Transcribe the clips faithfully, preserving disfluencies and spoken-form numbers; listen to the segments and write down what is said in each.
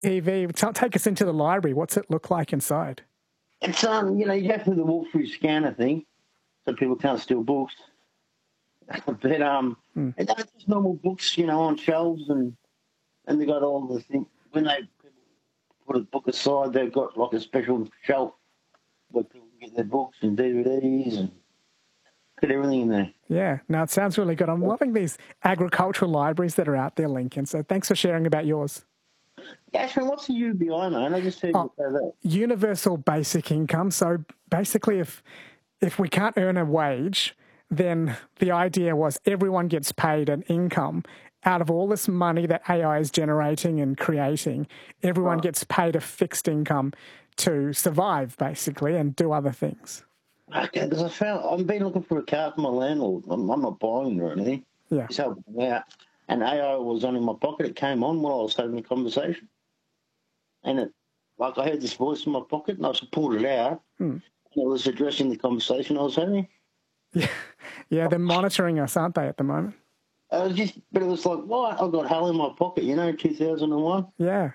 Evie, t- take us into the library. What's it look like inside? It's, um, you know, you have to do the walk-through scanner thing so people can't steal books. But um, Mm. it's just normal books, you know, on shelves, and and they got all the things. When they put a book aside, they've got like a special shelf where people can get their books and D V Ds and get everything in there. Yeah, no, it sounds really good. I'm loving these agricultural libraries that are out there, Lincoln. So thanks for sharing about yours. Yeah, Ashwin, what's the U B I, man? I just heard Oh, you say that. Universal basic income. So basically, if if we can't earn a wage, then the idea was everyone gets paid an income out of all this money that A I is generating and creating. Everyone Right. gets paid a fixed income to survive, basically, and do other things. Okay, because I found I've been looking for a car for my landlord. I'm, I'm not buying it or anything. Yeah. He's helping me out. And A I was on in my pocket. It came on while I was having a conversation. And it, like I heard this voice in my pocket, and I just pulled it out. Hmm. And it was addressing the conversation I was having. Yeah, yeah, they're monitoring us, aren't they, at the moment? I was just, but it was like, what? I've got hell in my pocket, you know, two thousand one. Yeah,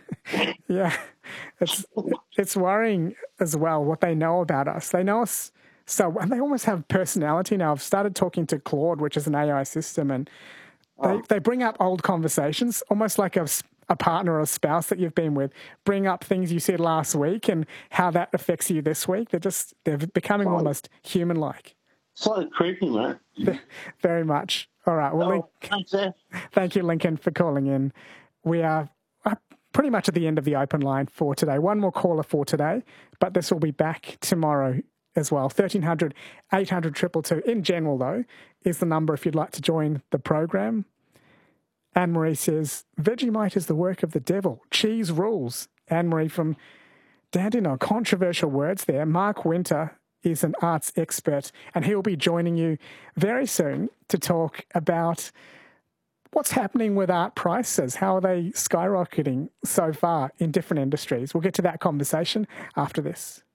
yeah. It's it's worrying as well what they know about us. They know us so, and they almost have personality now. I've started talking to Claude, which is an A I system, and they, Oh. they bring up old conversations, almost like a, s- a partner or a spouse that you've been with. Bring up things you said last week and how that affects you this week. They're just they're becoming Oh. almost human-like. It's like creepy, man. Very much. All right. Well, Oh, Link, thanks, Seth. thank you, Lincoln, for calling in. We are uh, pretty much at the end of the open line for today. One more caller for today, but this will be back tomorrow as well. thirteen hundred, eight hundred, two two two. In general, though, is the number if you'd like to join the program. Anne-Marie says, Vegemite is the work of the devil. Cheese rules. Anne-Marie from Dandenong. Controversial words there. Mark Winter is an arts expert, and he'll be joining you very soon to talk about what's happening with art prices. How are they skyrocketing so far in different industries? We'll get to that conversation after this.